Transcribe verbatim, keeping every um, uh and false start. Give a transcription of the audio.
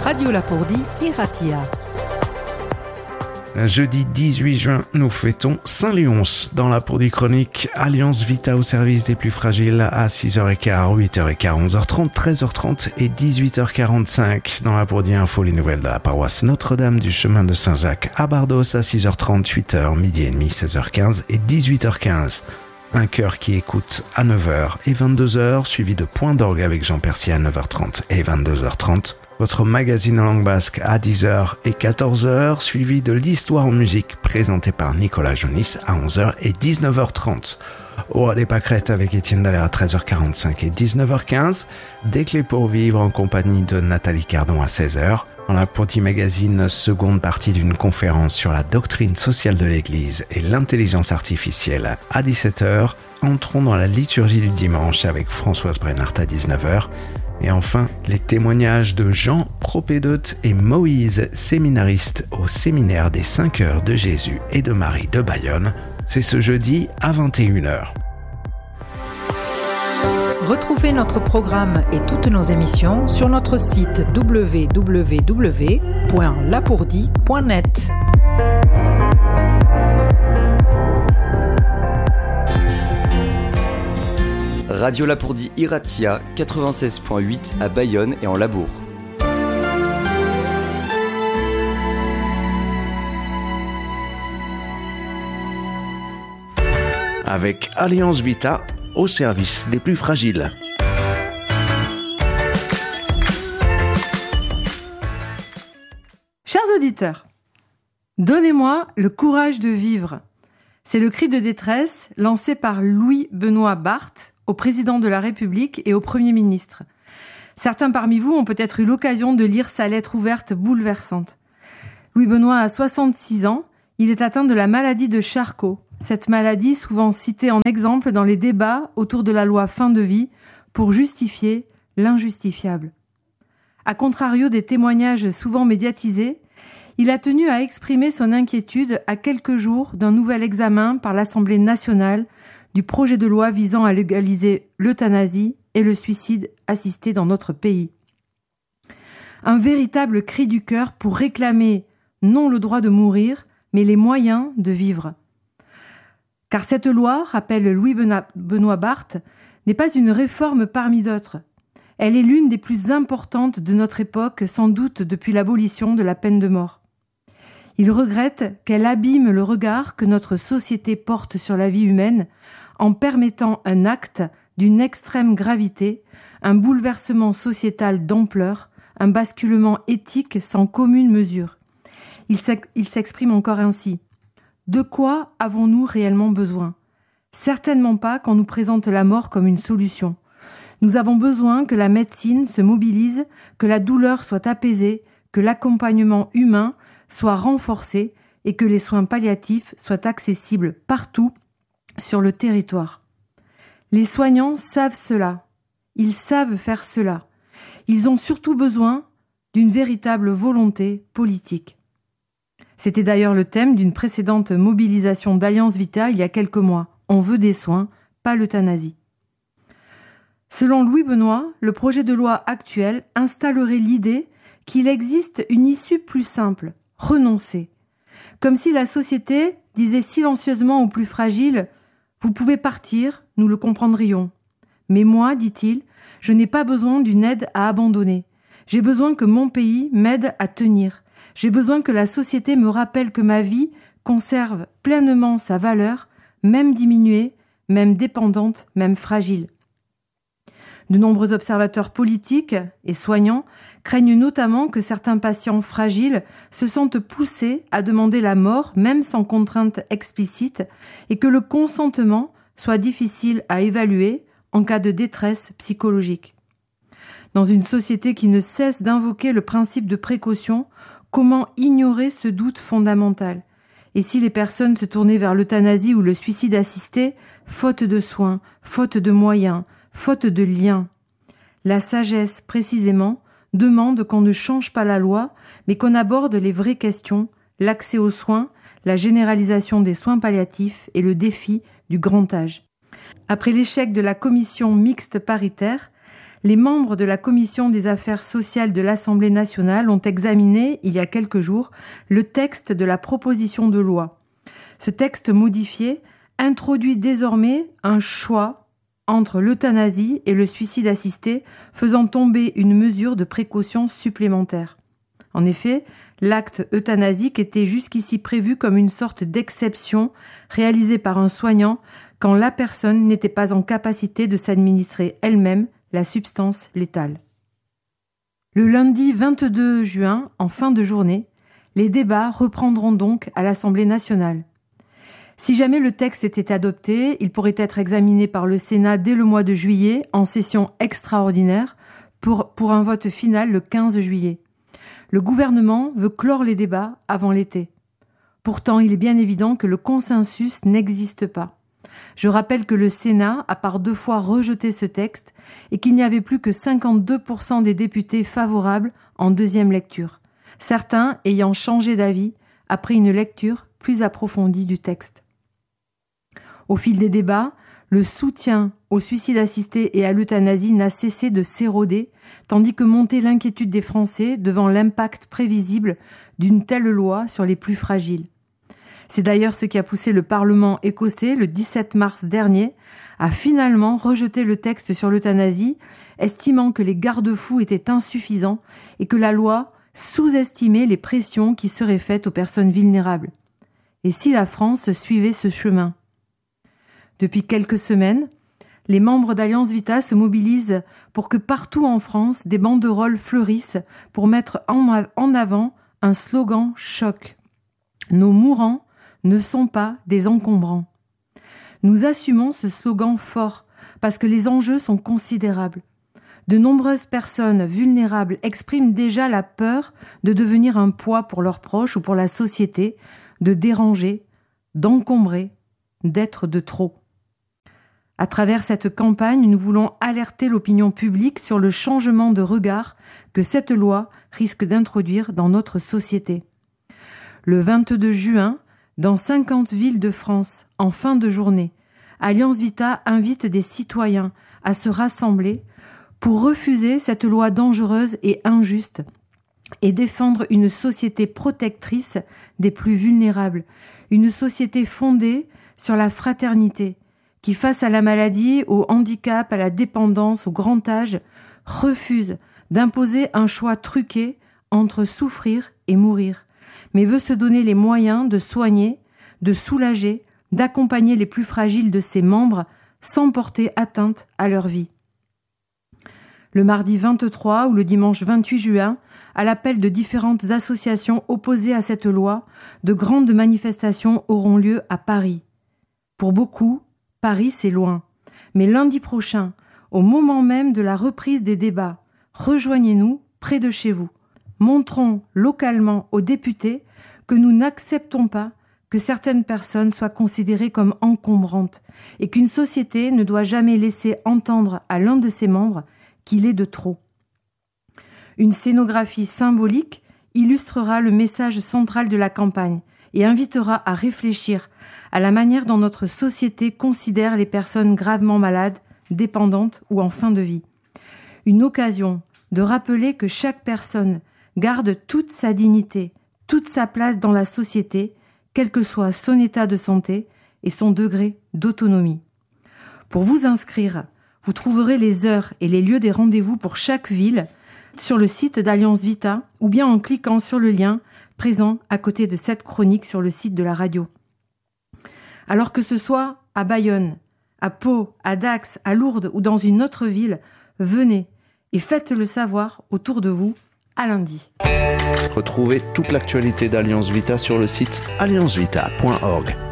Radio Lapourdie, Iratia. Jeudi dix-huit juin, nous fêtons Saint-Léonce. Dans la Lapourdie Chronique, Alliance Vita au service des plus fragiles à six heures quinze, huit heures quinze, onze heures trente, treize heures trente et dix-huit heures quarante-cinq. Dans la Lapourdie Info, les nouvelles de la paroisse Notre-Dame du chemin de Saint-Jacques à Bardos à six heures trente, huit heures, midi et demi, seize heures quinze et dix-huit heures quinze. Un chœur qui écoute à neuf heures et vingt-deux heures, suivi de Point d'orgue avec Jean Percier à neuf heures trente et vingt-deux heures trente. Votre magazine en langue basque à dix heures et quatorze heures, suivi de l'histoire en musique présenté par Nicolas Jonis à onze heures et dix-neuf heures trente. Au des Pâquerettes avec Étienne Dallaire à treize heures quarante-cinq et dix-neuf heures quinze. Des clés pour vivre en compagnie de Nathalie Cardon à seize heures. Dans la Lapourdie Magazine, seconde partie d'une conférence sur la doctrine sociale de l'Église et l'intelligence artificielle à dix-sept heures. Entrons dans la liturgie du dimanche avec Françoise Brennart à dix-neuf heures. Et enfin, les témoignages de Jean, propédote, et Moïse, séminariste au séminaire des cinq heures de Jésus et de Marie de Bayonne. C'est ce jeudi à vingt et une heures. Retrouvez notre programme et toutes nos émissions sur notre site w w w point lapourdie point net. Radio Lapourdie Iratia quatre-vingt-seize point huit à Bayonne et en Labourd. Avec Alliance Vita au service des plus fragiles. Chers auditeurs, donnez-moi le courage de vivre. C'est le cri de détresse lancé par Louis-Benoît Barthes au président de la République et au Premier ministre. Certains parmi vous ont peut-être eu l'occasion de lire sa lettre ouverte bouleversante. Louis-Benoît a soixante-six ans, il est atteint de la maladie de Charcot. Cette maladie souvent citée en exemple dans les débats autour de la loi fin de vie pour justifier l'injustifiable. À contrario des témoignages souvent médiatisés, il a tenu à exprimer son inquiétude à quelques jours d'un nouvel examen par l'Assemblée nationale du projet de loi visant à légaliser l'euthanasie et le suicide assisté dans notre pays. Un véritable cri du cœur pour réclamer non le droit de mourir, mais les moyens de vivre. Car cette loi, rappelle Louis-Benoît Barthes, n'est pas une réforme parmi d'autres. Elle est l'une des plus importantes de notre époque, sans doute depuis l'abolition de la peine de mort. Il regrette qu'elle abîme le regard que notre société porte sur la vie humaine en permettant un acte d'une extrême gravité, un bouleversement sociétal d'ampleur, un basculement éthique sans commune mesure. Il s'exprime encore ainsi. De quoi avons-nous réellement besoin ? Certainement pas quand nous présente la mort comme une solution. Nous avons besoin que la médecine se mobilise, que la douleur soit apaisée, que l'accompagnement humain soit renforcé et que les soins palliatifs soient accessibles partout sur le territoire. Les soignants savent cela. Ils savent faire cela. Ils ont surtout besoin d'une véritable volonté politique. C'était d'ailleurs le thème d'une précédente mobilisation d'Alliance Vita il y a quelques mois. On veut des soins, pas l'euthanasie. Selon Louis-Benoît, le projet de loi actuel installerait l'idée qu'il existe une issue plus simple, renoncer. Comme si la société disait silencieusement aux plus fragiles « Vous pouvez partir, nous le comprendrions. Mais moi, dit-il, je n'ai pas besoin d'une aide à abandonner. J'ai besoin que mon pays m'aide à tenir. J'ai besoin que la société me rappelle que ma vie conserve pleinement sa valeur, même diminuée, même dépendante, même fragile. » De nombreux observateurs politiques et soignants craignent notamment que certains patients fragiles se sentent poussés à demander la mort, même sans contrainte explicite, et que le consentement soit difficile à évaluer en cas de détresse psychologique. Dans une société qui ne cesse d'invoquer le principe de précaution, comment ignorer ce doute fondamental ? Et si les personnes se tournaient vers l'euthanasie ou le suicide assisté, faute de soins, faute de moyens, faute de liens. La sagesse, précisément, demande qu'on ne change pas la loi, mais qu'on aborde les vraies questions, l'accès aux soins, la généralisation des soins palliatifs et le défi du grand âge. Après l'échec de la commission mixte paritaire, Les membres de la Commission des affaires sociales de l'Assemblée nationale ont examiné, il y a quelques jours, le texte de la proposition de loi. Ce texte modifié introduit désormais un choix entre l'euthanasie et le suicide assisté, faisant tomber une mesure de précaution supplémentaire. En effet, l'acte euthanasique était jusqu'ici prévu comme une sorte d'exception réalisée par un soignant quand la personne n'était pas en capacité de s'administrer elle-même la substance létale. Le lundi vingt-deux juin, en fin de journée, les débats reprendront donc à l'Assemblée nationale. Si jamais le texte était adopté, il pourrait être examiné par le Sénat dès le mois de juillet en session extraordinaire pour, pour un vote final le quinze juillet. Le gouvernement veut clore les débats avant l'été. Pourtant, il est bien évident que le consensus n'existe pas. Je rappelle que le Sénat a par deux fois rejeté ce texte et qu'il n'y avait plus que cinquante-deux pour cent des députés favorables en deuxième lecture, certains ayant changé d'avis après une lecture plus approfondie du texte. Au fil des débats, le soutien au suicide assisté et à l'euthanasie n'a cessé de s'éroder, tandis que montait l'inquiétude des Français devant l'impact prévisible d'une telle loi sur les plus fragiles. C'est d'ailleurs ce qui a poussé le Parlement écossais, le dix-sept mars dernier, à finalement rejeter le texte sur l'euthanasie, estimant que les garde-fous étaient insuffisants et que la loi sous-estimait les pressions qui seraient faites aux personnes vulnérables. Et si la France suivait ce chemin ? Depuis quelques semaines, les membres d'Alliance Vita se mobilisent pour que partout en France, des banderoles fleurissent pour mettre en avant un slogan choc. Nos mourants ne sont pas des encombrants. Nous assumons ce slogan fort parce que les enjeux sont considérables. De nombreuses personnes vulnérables expriment déjà la peur de devenir un poids pour leurs proches ou pour la société, de déranger, d'encombrer, d'être de trop. À travers cette campagne, nous voulons alerter l'opinion publique sur le changement de regard que cette loi risque d'introduire dans notre société. Le vingt-deux juin, dans cinquante villes de France, en fin de journée, Alliance Vita invite des citoyens à se rassembler pour refuser cette loi dangereuse et injuste et défendre une société protectrice des plus vulnérables, une société fondée sur la fraternité, qui, face à la maladie, au handicap, à la dépendance, au grand âge, refuse d'imposer un choix truqué entre souffrir et mourir, mais veut se donner les moyens de soigner, de soulager, d'accompagner les plus fragiles de ses membres sans porter atteinte à leur vie. Le mardi vingt-trois ou le dimanche vingt-huit juin, à l'appel de différentes associations opposées à cette loi, de grandes manifestations auront lieu à Paris. Pour beaucoup, Paris, c'est loin. Mais lundi prochain, au moment même de la reprise des débats, rejoignez-nous près de chez vous. Montrons localement aux députés que nous n'acceptons pas que certaines personnes soient considérées comme encombrantes et qu'une société ne doit jamais laisser entendre à l'un de ses membres qu'il est de trop. Une scénographie symbolique illustrera le message central de la campagne et invitera à réfléchir à la manière dont notre société considère les personnes gravement malades, dépendantes ou en fin de vie. Une occasion de rappeler que chaque personne garde toute sa dignité, toute sa place dans la société, quel que soit son état de santé et son degré d'autonomie. Pour vous inscrire, vous trouverez les heures et les lieux des rendez-vous pour chaque ville sur le site d'Alliance Vita ou bien en cliquant sur le lien présent à côté de cette chronique sur le site de la radio. Alors que ce soit à Bayonne, à Pau, à Dax, à Lourdes ou dans une autre ville, venez et faites-le savoir autour de vous. À lundi. Retrouvez toute l'actualité d'Alliance Vita sur le site alliance vita point org.